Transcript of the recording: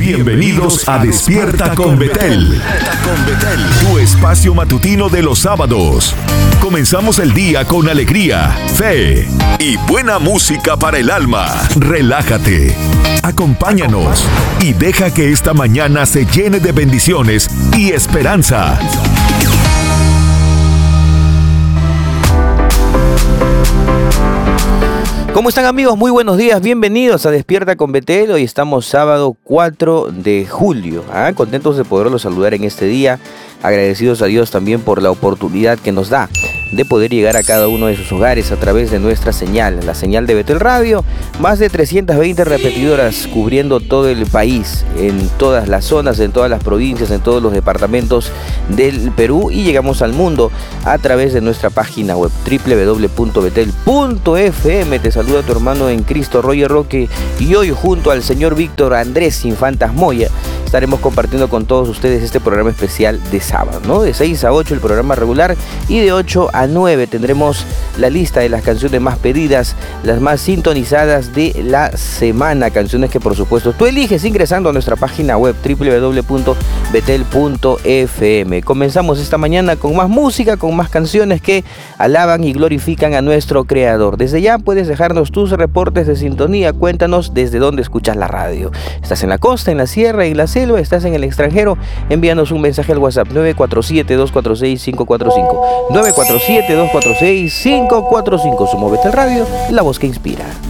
Bienvenidos a Despierta con Betel, tu espacio matutino de los sábados. Comenzamos el día con alegría, fe y buena música para el alma. Relájate, acompáñanos y deja que esta mañana se llene de bendiciones y esperanza. ¿Cómo están, amigos? Muy buenos días, bienvenidos a Despierta con Betel. Hoy estamos sábado 4 de julio. Contentos de poderlos saludar en este día, agradecidos a Dios también por la oportunidad que nos da de poder llegar a cada uno de sus hogares a través de nuestra señal, la señal de Betel Radio. Más de 320 repetidoras cubriendo todo el país, en todas las zonas, en todas las provincias, en todos los departamentos del Perú, y llegamos al mundo a través de nuestra página web www.betel.fm. Te saluda tu hermano en Cristo, Roger Roque, y hoy junto al señor Víctor Andrés Infantas Moya estaremos compartiendo con todos ustedes este programa especial de sábado, ¿no? De 6 a 8 el programa regular, y de 8 a 9 tendremos la lista de las canciones más pedidas, las más sintonizadas de la semana, canciones que por supuesto tú eliges ingresando a nuestra página web www.betel.fm. Comenzamos esta mañana con más música, con más canciones que alaban y glorifican a nuestro Creador. Desde ya puedes dejarnos tus reportes de sintonía, cuéntanos desde dónde escuchas la radio. ¿Estás en la costa, en la sierra, en la selva? ¿Estás en el extranjero? Envíanos un mensaje al WhatsApp 947-246-545. 947-246-545. Somos Betel Radio, la voz que inspira.